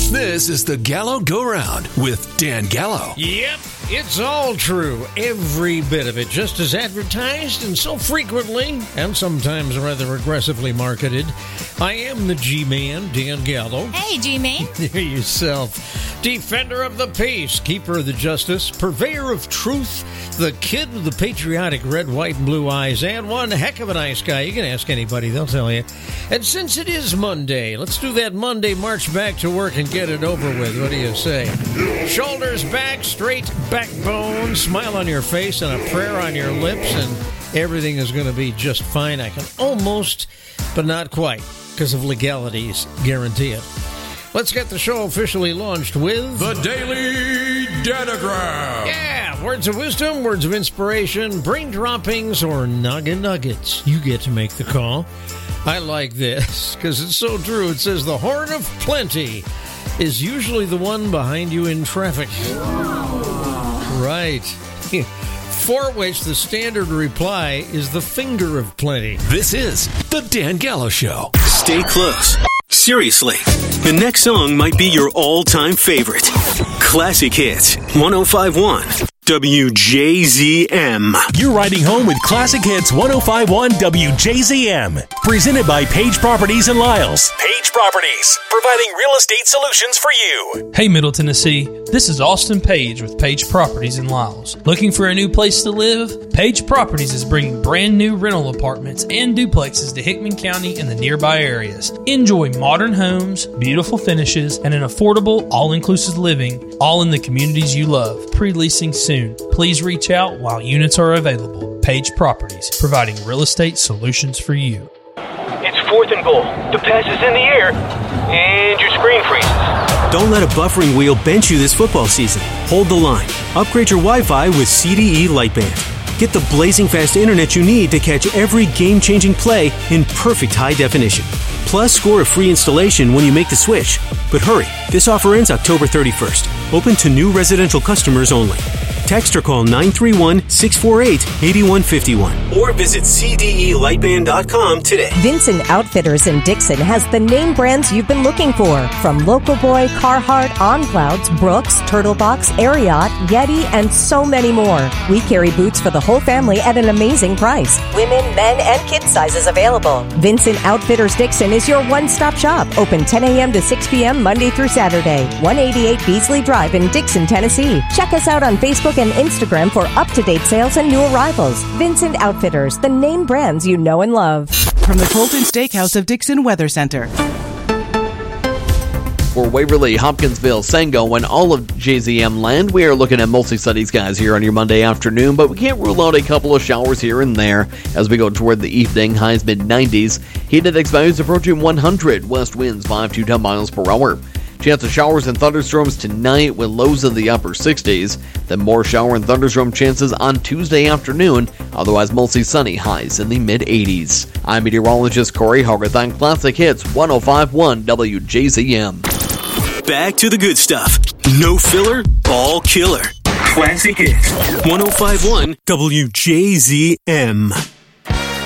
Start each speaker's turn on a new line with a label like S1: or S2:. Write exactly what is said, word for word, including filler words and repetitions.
S1: This is the Gallo Go Round with Dan Gallo.
S2: Yep, it's all true. Every bit of it, just as advertised and so frequently and sometimes rather aggressively marketed. I am the G-Man, Dan Gallo.
S3: Hey, G-Man.
S2: Hear yourself. Defender of the peace, keeper of the justice, purveyor of truth, the kid with the patriotic red, white, and blue eyes, and one heck of a nice guy. You can ask anybody, they'll tell you. And since it is Monday, let's do that Monday march back to work and get it over with. What do you say? Shoulders back, straight backbone, smile on your face, and a prayer on your lips, and everything is going to be just fine. I can almost, but not quite, because of legalities, guarantee it. Let's get the show officially launched with
S4: the Daily Datagram.
S2: Yeah, words of wisdom, words of inspiration, brain droppings, or noggin nuggets. You get to make the call. I like this because it's so true. It says the horn of plenty is usually the one behind you in traffic. Right. For which the standard reply is the finger of plenty.
S1: This is the Dan Gallo Show.
S5: Stay close. Seriously, the next song might be your all-time favorite. Classic Hits, one oh five point one W J Z M.
S6: You're riding home with Classic Hits one oh five point one W J Z M. Presented by Page Properties in Lyles. Page Properties, providing real estate solutions for you.
S7: Hey, Middle Tennessee. This is Austin Page with Page Properties in Lyles. Looking for a new place to live? Page Properties is bringing brand new rental apartments and duplexes to Hickman County and the nearby areas. Enjoy modern homes, beautiful finishes, and an affordable, all-inclusive living, all in the communities you love. Pre-leasing soon. Please reach out while units are available. Page Properties, providing real estate solutions for you.
S8: It's fourth and goal. The pass is in the air, and your screen freezes.
S5: Don't let a buffering wheel bench you this football season. Hold the line. Upgrade your Wi-Fi with C D E Lightband. Get the blazing fast internet you need to catch every game-changing play in perfect high definition. Plus, score a free installation when you make the switch. But hurry, this offer ends October thirty-first. Open to new residential customers only. Text or call nine three one, six four eight, eight one five one or visit C D E lightband dot com today.
S9: Vincent Outfitters in Dixon has the name brands you've been looking for, from Local Boy, Carhartt, On Clouds, Brooks, Turtlebox, Ariat, Yeti, and so many more. We carry boots for the whole family at an amazing price. Women, men, and kids sizes available. Vincent Outfitters Dixon is your one-stop shop. Open ten a.m. to six p.m. Monday through Saturday. one eighty-eight Beasley Drive in Dixon, Tennessee. Check us out on Facebook and Instagram for up-to-date sales and new arrivals. Vincent Outfitters, the name brands you know and love.
S10: From the Colton Steakhouse of Dixon Weather Center.
S11: For Waverly, Hopkinsville, Sango, and all of J Z M land, we are looking at mostly sunny skies here on your Monday afternoon, but we can't rule out a couple of showers here and there as we go toward the evening. Highs mid nineties. Heat index values approaching one hundred. West winds five to ten miles per hour. Chance of showers and thunderstorms tonight with lows in the upper sixties. Then more shower and thunderstorm chances on Tuesday afternoon. Otherwise mostly sunny, highs in the mid eighties. I'm meteorologist Corey Hogarth on Classic Hits one oh five point one W J Z M.
S5: Back to the good stuff. No filler, all killer. Classic Hits one oh five point one W J Z M.